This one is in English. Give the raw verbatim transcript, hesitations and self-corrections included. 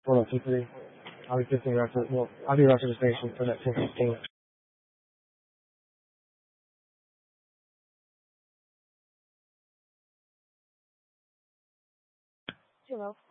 four oh two three. I'll be fifteen record. Well, I'll be record station for that ten fifteen. Hello.